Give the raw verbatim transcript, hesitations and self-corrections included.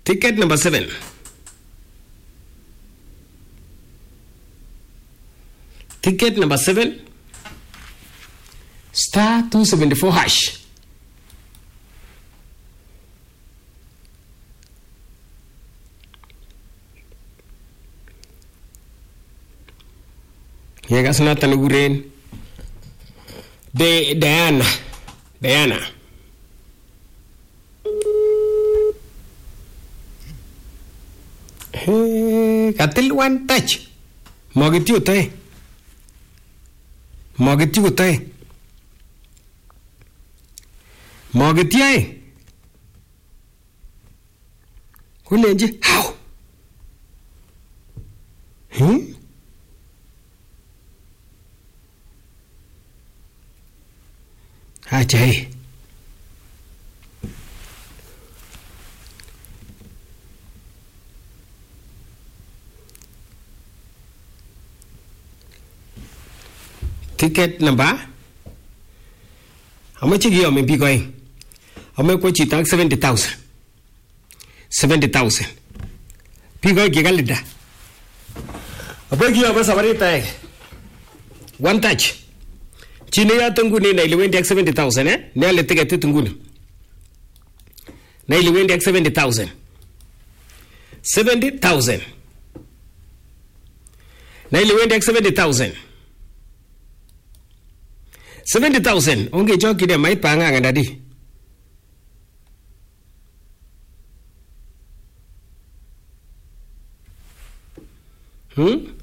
Ticket number seven. Ticket number seven. Star two seventy-four hash. Yegas Nathan Guren. De Diana. Diana. Hey, katil one touch. Mogit you tay. Mogit you tay. Mogit yai. Kulenji how? Hmm? Ajay. Ticket number. How much you may be going? How much you take seventy thousand? Seventy thousand. Pigo Gigalida. I beg you of us a one touch. Chinia Tunguni, Nail went at seventy thousand, eh? Nail the ticket to Tungun. Nail went at seventy thousand. Seventy thousand. Nail went at seventy thousand. Seventy thousand. Only jockey the my panga and daddy. Hmm?